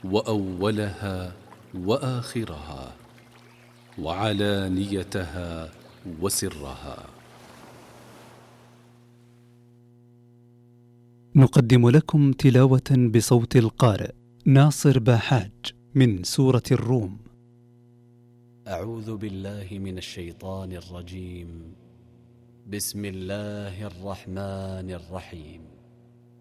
وأولها وآخرها وعلانيتها وسرها. نقدم لكم تلاوة بصوت القارئ ناصر باحاج من سورة الروم. أعوذ بالله من الشيطان الرجيم. بسم الله الرحمن الرحيم.